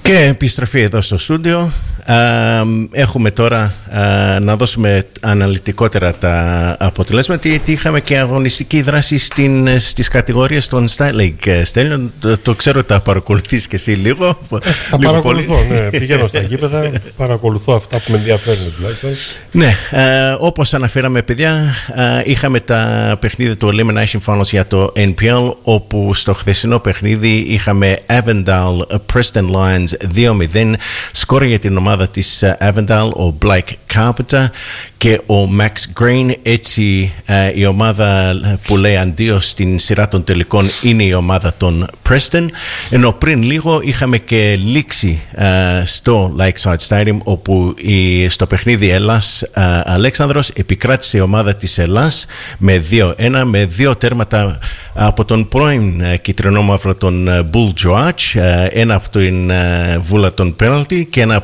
Και επιστροφή εδώ στο στούντιο. Έχουμε τώρα να δώσουμε αναλυτικότερα τα αποτελέσματα, γιατί είχαμε και αγωνιστική δράση στις κατηγορίες των State League. Στέλνω, το ξέρω ότι τα παρακολουθείς και εσύ λίγο. Τα παρακολουθώ, ναι. Πηγαίνω στα γήπεδα, παρακολουθώ αυτά που με ενδιαφέρουν τουλάχιστον. Ναι, όπως αναφέραμε, παιδιά, είχαμε τα παιχνίδια του Elimination Finals για το NPL, όπου στο χθεσινό παιχνίδι είχαμε Avondale Preston Lions 2-0. Σκόρ για την ομάδα της Avondale ο Blake Carpenter και ο Max Green. Έτσι η ομάδα που λέει αντίο στην σειρά των τελικών είναι η ομάδα των Preston. Ενώ πριν λίγο είχαμε και λήξη στο Lakeside Stadium, όπου στο παιχνίδι Ελλάς Αλέξανδρος επικράτησε η ομάδα της Ελλάς με 2-1, με 2 τέρματα από τον πρώην κυτρινόμαυρο τον Bull George, ένα από την βούλα των penalty και ένα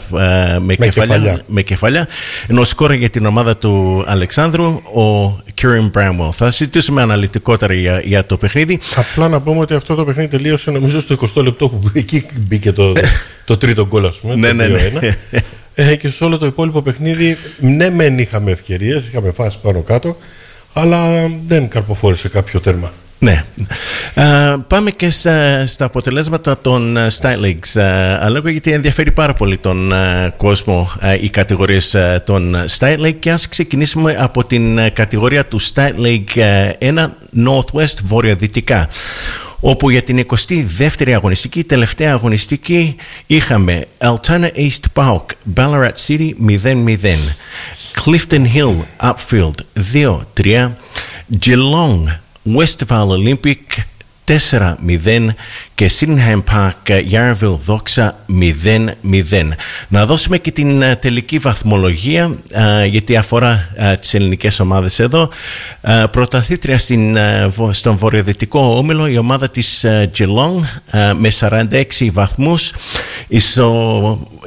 με κεφαλιά, ενώ σκόρε για την ομάδα του Αλεξάνδρου ο Kieran Bramwell. Θα συζητήσουμε αναλυτικότερα για το παιχνίδι. Απλά να πούμε ότι αυτό το παιχνίδι τελείωσε νομίζω στο 20 λεπτό, που εκεί μπήκε το τρίτο γκολ, ας πούμε. Ναι. Και σε όλο το υπόλοιπο παιχνίδι, ναι, μεν είχαμε ευκαιρίες, είχαμε φάσει πάνω κάτω, αλλά δεν καρποφόρησε κάποιο τέρμα. Ναι. Πάμε και στα αποτελέσματα των State Leagues, γιατί ενδιαφέρει πάρα πολύ τον κόσμο οι κατηγορίες των State League, και ας ξεκινήσουμε από την κατηγορία του State League 1 Northwest, βορειοδυτικά, όπου για την 22η αγωνιστική, τελευταία αγωνιστική, είχαμε Altona East Park Ballarat City 0-0, Clifton Hill Upfield 2-3, Geelong Westvale Olympic 4-0 και Sydenham Park Yarraville Doxa 0-0. Να δώσουμε και την τελική βαθμολογία, γιατί αφορά τις ελληνικές ομάδες εδώ. Πρωταθλήτρια στον βορειοδυτικό όμιλο η ομάδα της Geelong με 46 βαθμούς. Στο